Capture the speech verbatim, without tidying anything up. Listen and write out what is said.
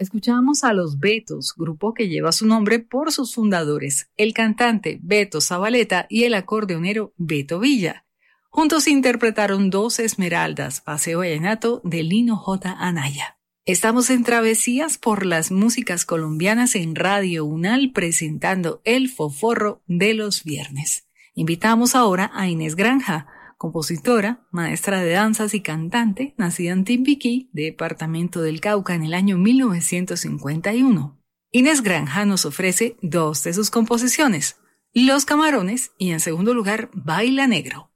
Escuchamos a Los Betos, grupo que lleva su nombre por sus fundadores, el cantante Beto Zabaleta y el acordeonero Beto Villa. Juntos interpretaron Dos Esmeraldas, Paseo Vallenato de Lino J. Anaya. Estamos en Travesías por las músicas colombianas en Radio Unal presentando El Foforro de los viernes. Invitamos ahora a Inés Granja, compositora, maestra de danzas y cantante, nacida en Timbiquí, departamento del Cauca, en el año mil novecientos cincuenta y uno. Inés Granja nos ofrece dos de sus composiciones, Los Camarones y, en segundo lugar, Baila Negro.